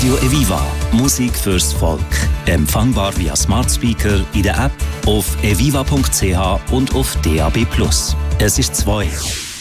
Radio Eviva. Musik fürs Volk. Empfangbar via Smart Speaker in der App, auf eviva.ch und auf DAB+. Es ist 2.